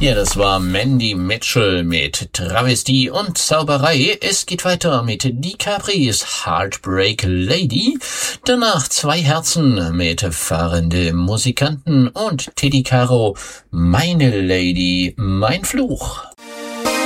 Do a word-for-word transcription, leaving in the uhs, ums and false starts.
Ja, das war Mandy Mitchell mit Travestie und Zauberei. Es geht weiter mit Die Capris Heartbreak Lady. Danach Zwei Herzen mit Fahrende Musikanten und Teddy Caro Meine Lady, mein Fluch.